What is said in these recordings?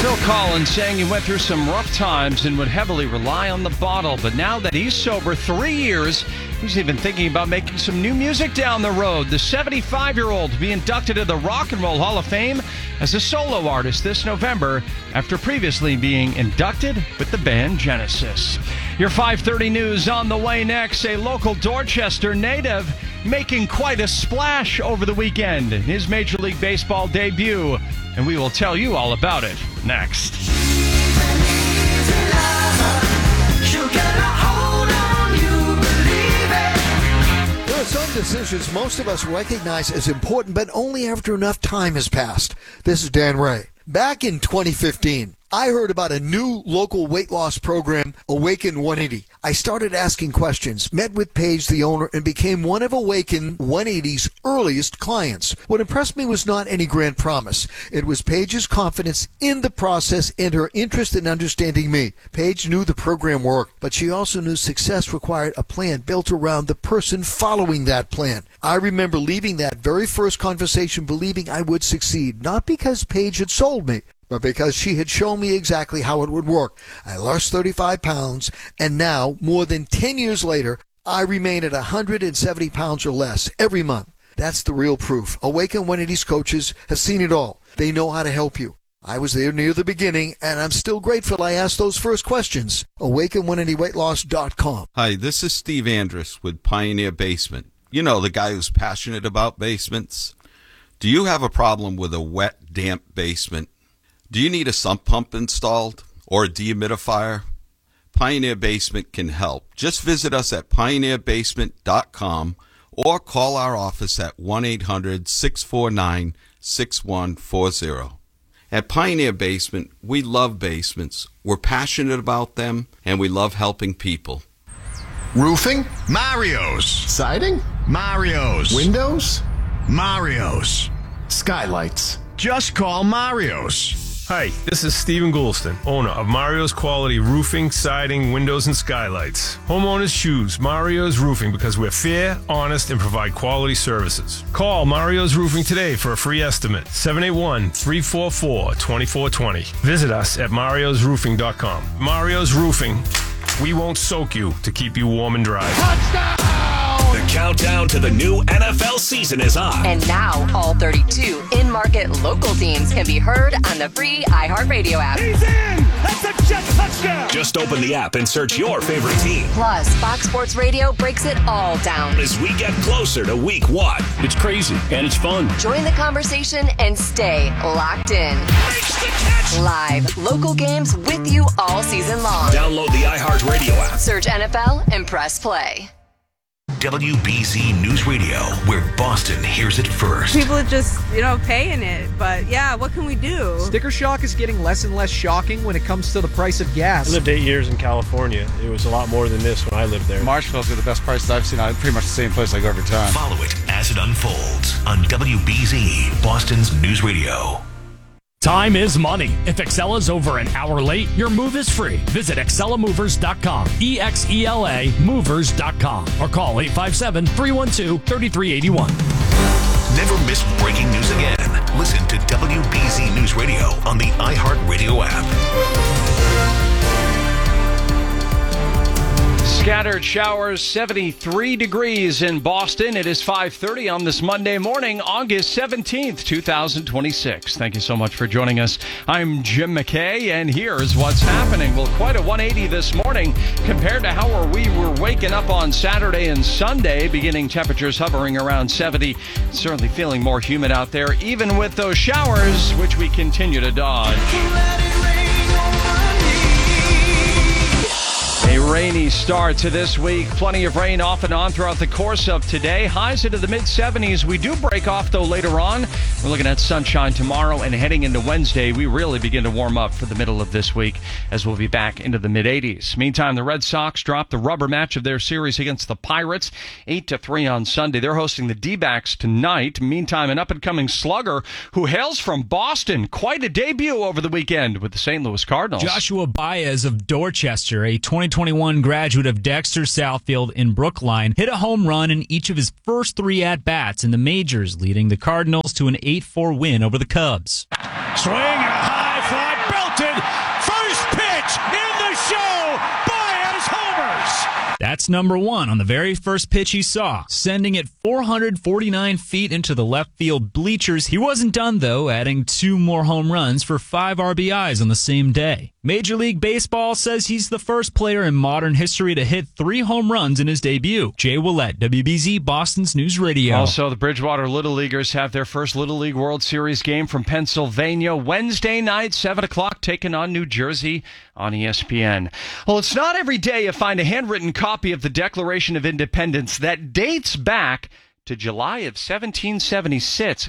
Phil Collins saying he went through some rough times and would heavily rely on the bottle, but now that he's sober 3 years, he's even thinking about making some new music down the road. The 75-year-old will be inducted into the Rock and Roll Hall of Fame as a solo artist this November after previously being inducted with the band Genesis. Your 5:30 news on the way next. A local Dorchester native making quite a splash over the weekend in his Major League Baseball debut, and we will tell you all about it next. There are some decisions most of us recognize as important, but only after enough time has passed. This is Dan Ray. Back in 2015, I heard about a new local weight loss program, Awaken 180. I started asking questions, met with Paige, the owner, and became one of Awaken 180's earliest clients. What impressed me was not any grand promise. It was Paige's confidence in the process and her interest in understanding me. Paige knew the program worked, but she also knew success required a plan built around the person following that plan. I remember leaving that very first conversation believing I would succeed, not because Paige had sold me, but because she had shown me exactly how it would work. I lost 35 pounds, and now, more than 10 years later, I remain at 170 pounds or less every month. That's the real proof. Awaken 180's coaches have seen it all. They know how to help you. I was there near the beginning, and I'm still grateful I asked those first questions. Awaken180weightloss.com. Hi, this is Steve Andrus with Pioneer Basement. You know, the guy who's passionate about basements. Do you have a problem with a wet, damp basement? Do you need a sump pump installed or a dehumidifier? Pioneer Basement can help. Just visit us at pioneerbasement.com or call our office at 1-800-649-6140. At Pioneer Basement, we love basements. We're passionate about them, and we love helping people. Roofing? Mario's. Siding? Mario's. Windows? Mario's. Skylights? Just call Mario's. Hi, this is Stephen Goulston, owner of Mario's Quality Roofing, Siding, Windows, and Skylights. Homeowners choose Mario's Roofing because we're fair, honest, and provide quality services. Call Mario's Roofing today for a free estimate, 781-344-2420. Visit us at mariosroofing.com. Mario's Roofing, we won't soak you to keep you warm and dry. Touchdown! The countdown to the new NFL season is on. And now, all 32 in-market local teams can be heard on the free iHeartRadio app. He's in! That's a Jet touchdown! Just open the app and search your favorite team. Plus, Fox Sports Radio breaks it all down. As we get closer to week 1. It's crazy, and it's fun. Join the conversation and stay locked in. Makes the catch! Live, local games with you all season long. Download the iHeartRadio app. Search NFL and press play. WBZ News Radio, where Boston hears it first. People are just, paying it. But, yeah, what can we do? Sticker shock is getting less and less shocking when it comes to the price of gas. I lived 8 years in California. It was a lot more than this when I lived there. Marshall's got the best prices I've seen. Pretty much the same place I go every time. Follow it as it unfolds on WBZ, Boston's News Radio. Time is money. If Excella's over an hour late, your move is free. Visit ExcellaMovers.com, EXELA Movers.com, or call 857-312-3381. Never miss breaking news again. Listen to WBZ News Radio on the iHeartRadio app. Scattered showers, 73 degrees in Boston. It is 5:30 on this Monday morning, August 17th, 2026. Thank you so much for joining us. I'm Jim McKay, and here's what's happening. Well, quite a 180 this morning compared to how we were waking up on Saturday and Sunday, beginning temperatures hovering around 70. Certainly feeling more humid out there, even with those showers, which we continue to dodge. A rainy start to this week. Plenty of rain off and on throughout the course of today. Highs into the mid-70s. We do break off, though, later on. We're looking at sunshine tomorrow, and heading into Wednesday, we really begin to warm up for the middle of this week as we'll be back into the mid-80s. Meantime, the Red Sox dropped the rubber match of their series against the Pirates, 8-3 on Sunday. They're hosting the D-backs tonight. Meantime, an up-and-coming slugger who hails from Boston. Quite a debut over the weekend with the St. Louis Cardinals. Joshua Baez of Dorchester, a 2021 graduate of Dexter Southfield in Brookline, hit a home run in each of his first 3 at-bats in the majors, leading the Cardinals to an 8-4 win over the Cubs. Swing and a high fly, Mets number one on the very first pitch he saw, sending it 449 feet into the left field bleachers. He wasn't done, though, adding 2 more home runs for 5 RBIs on the same day. Major League Baseball says he's the first player in modern history to hit 3 home runs in his debut. Jay Willett, WBZ, Boston's News Radio. Also, the Bridgewater Little Leaguers have their first Little League World Series game from Pennsylvania Wednesday night, 7 o'clock, taking on New Jersey on ESPN. Well, it's not every day you find a handwritten copy of the Declaration of Independence that dates back to July of 1776.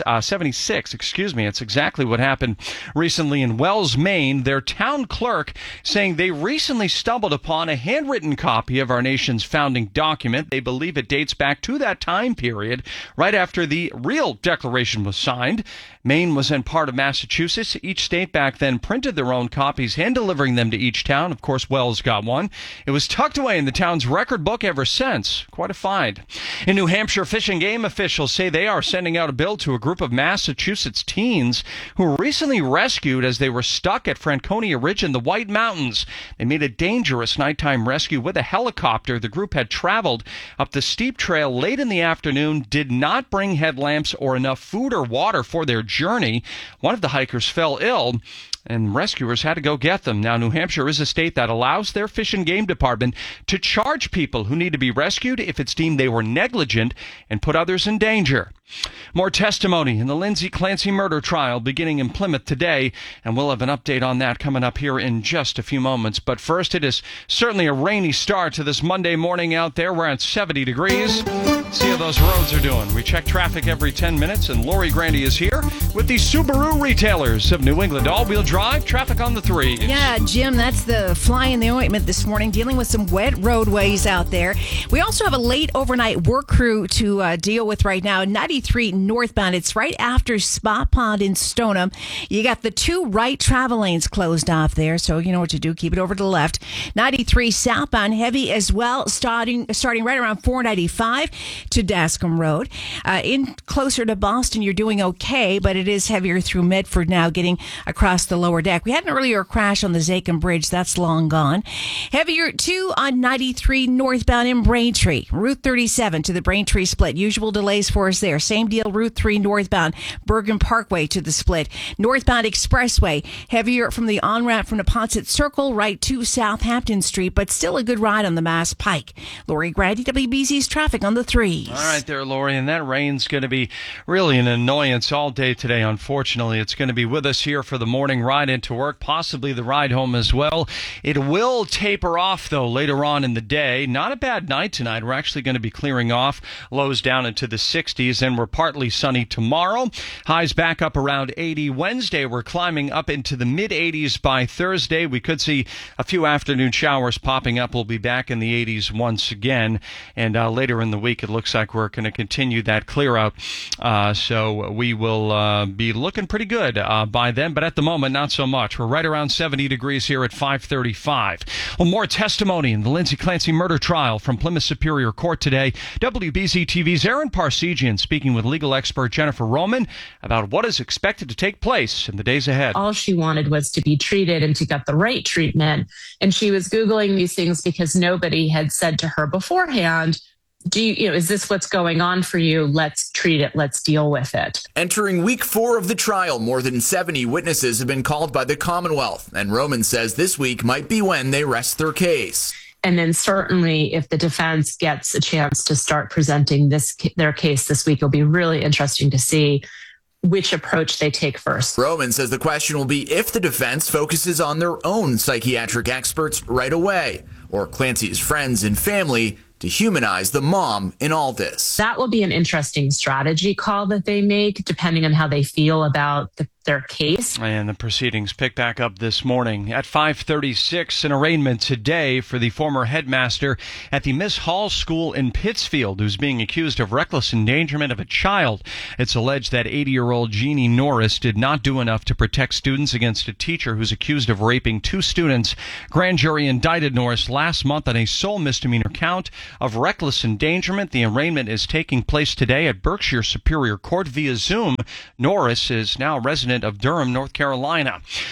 It's exactly what happened recently in Wells, Maine. Their town clerk saying they recently stumbled upon a handwritten copy of our nation's founding document. They believe it dates back to that time period, right after the real Declaration was signed. Maine was then part of Massachusetts. Each state back then printed their own copies, hand-delivering them to each town. Of course, Wells got one. It was tucked away in the town's record book ever since. Quite a find. In New Hampshire, Fish and Game officials say they are sending out a bill to a group of Massachusetts teens who were recently rescued as they were stuck at Franconia Ridge in the White Mountains. They made a dangerous nighttime rescue with a helicopter. The group had traveled up the steep trail late in the afternoon, did not bring headlamps or enough food or water for their journey. One of the hikers fell ill, and rescuers had to go get them. Now, New Hampshire is a state that allows their Fish and Game department to charge people who need to be rescued if it's deemed they were negligent and put others in danger. More testimony in the Lindsay Clancy murder trial beginning in Plymouth today, and we'll have an update on that coming up here in just a few moments. But first, it is certainly a rainy start to this Monday morning out there. We're at 70 degrees. See how those roads are doing. We check traffic every 10 minutes, and Lori Grandy is here with the Subaru retailers of New England. All-wheel drive, traffic on the 3s. Yeah, Jim, that's the fly in the ointment this morning, dealing with some wet roadways out there. We also have a late overnight work crew to deal with right now. 93 northbound. It's right after Spa Pond in Stoneham. You got the 2 right travel lanes closed off there, so you know what to do. Keep it over to the left. 93 southbound, heavy as well, starting right around 495 to Dascom Road. In closer to Boston, you're doing okay, but it is heavier through Medford now, getting across the lower deck. We had an earlier crash on the Zachem Bridge. That's long gone. Heavier, too, on 93 northbound in Braintree. Route 37 to the Braintree split. Usual delays for us there. Same deal, Route 3 northbound, Bergen Parkway to the split. Northbound Expressway, heavier from the on-ramp from Neponset Circle right to Southampton Street, but still a good ride on the Mass Pike. Lori Grandy, WBZ's traffic on the 3s. All right there, Lori, and that rain's going to be really an annoyance all day today, unfortunately. It's going to be with us here for the morning ride into work, possibly the ride home as well. It will taper off, though, later on in the day. Not a bad night tonight. We're actually going to be clearing off, lows down into the 60s, and we're partly sunny tomorrow. Highs back up around 80. Wednesday, we're climbing up into the mid-80s by Thursday. We could see a few afternoon showers popping up. We'll be back in the 80s once again. And later in the week, it looks like we're going to continue that clear out. So we will be looking pretty good by then. But at the moment, not so much. We're right around 70 degrees here at 5:35. Well, more testimony in the Lindsay Clancy murder trial from Plymouth Superior Court today. WBZ TV's Aaron Parsegian speaking with legal expert Jennifer Roman about what is expected to take place in the days ahead. All she wanted was to be treated and to get the right treatment. And she was Googling these things because nobody had said to her beforehand, is this what's going on for you? Let's treat it. Let's deal with it. Entering week 4 of the trial, more than 70 witnesses have been called by the Commonwealth. And Roman says this week might be when they rest their case. And then certainly if the defense gets a chance to start presenting their case this week, it'll be really interesting to see which approach they take first. Roman says the question will be if the defense focuses on their own psychiatric experts right away, or Clancy's friends and family to humanize the mom in all this. That will be an interesting strategy call that they make, depending on how they feel about their case. And the proceedings pick back up this morning. At 5:36, an arraignment today for the former headmaster at the Miss Hall School in Pittsfield, who's being accused of reckless endangerment of a child. It's alleged that 80-year-old Jeannie Norris did not do enough to protect students against a teacher who's accused of raping 2 students. Grand jury indicted Norris last month on a sole misdemeanor count of reckless endangerment. The arraignment is taking place today at Berkshire Superior Court via Zoom. Norris is now a resident of Durham, North Carolina.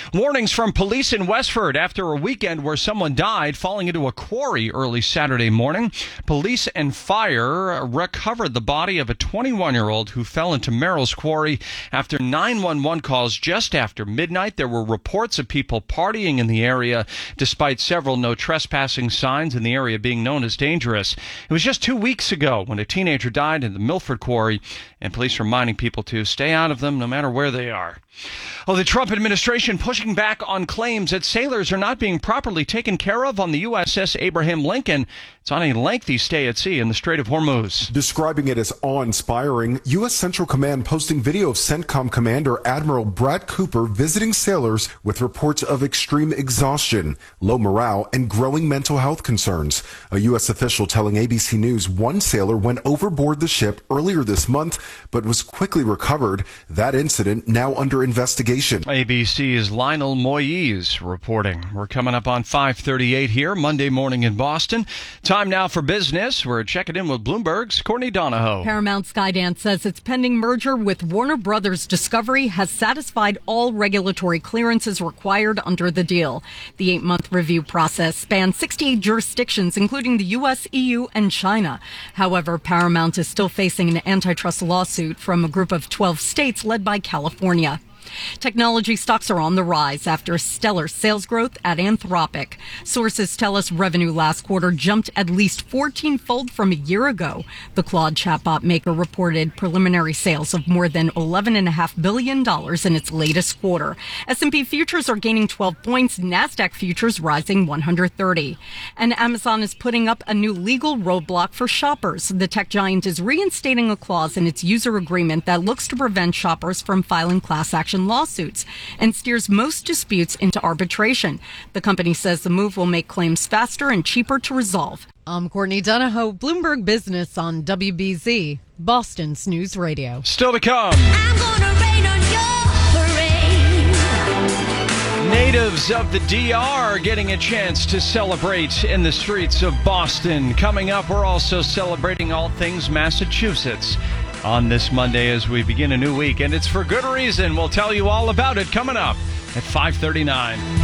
Warnings from police in Westford after a weekend where someone died falling into a quarry early Saturday morning. Police and fire recovered the body of a 21-year-old who fell into Merrill's Quarry after 911 calls just after midnight. There were reports of people partying in the area, despite several no trespassing signs in the area being known as dangerous. It was just 2 weeks ago when a teenager died in the Milford Quarry, and police reminding people to stay out of them no matter where they are. Oh, the Trump administration pushing back on claims that sailors are not being properly taken care of on the USS Abraham Lincoln. It's on a lengthy stay at sea in the Strait of Hormuz. Describing it as awe-inspiring, U.S. Central Command posting video of CENTCOM Commander Admiral Brad Cooper visiting sailors with reports of extreme exhaustion, low morale, and growing mental health concerns. A U.S. official telling ABC News one sailor went overboard the ship earlier this month, but was quickly recovered. That incident now under investigation. ABC's Lionel Moyes reporting. We're coming up on 5:38 here, Monday morning in Boston. Time now for business. We're checking in with Bloomberg's Courtney Donahoe. Paramount Skydance says its pending merger with Warner Brothers Discovery has satisfied all regulatory clearances required under the deal. The 8-month review process spans 68 jurisdictions, including the U.S., EU, and China. However, Paramount is still facing an antitrust lawsuit from a group of 12 states led by California. Technology stocks are on the rise after stellar sales growth at Anthropic. Sources tell us revenue last quarter jumped at least 14-fold from a year ago. The Claude chatbot maker reported preliminary sales of more than $11.5 billion in its latest quarter. S&P futures are gaining 12 points, NASDAQ futures rising 130. And Amazon is putting up a new legal roadblock for shoppers. The tech giant is reinstating a clause in its user agreement that looks to prevent shoppers from filing class action lawsuits and steers most disputes into arbitration. The company says the move will make claims faster and cheaper to resolve. I'm Courtney Donahoe, Bloomberg Business on WBZ, Boston's News Radio. Still to come. I'm gonna rain on your parade. Natives of the DR getting a chance to celebrate in the streets of Boston. Coming up, we're also celebrating all things Massachusetts on this Monday as we begin a new week, and it's for good reason. We'll tell you all about it coming up at 5:39.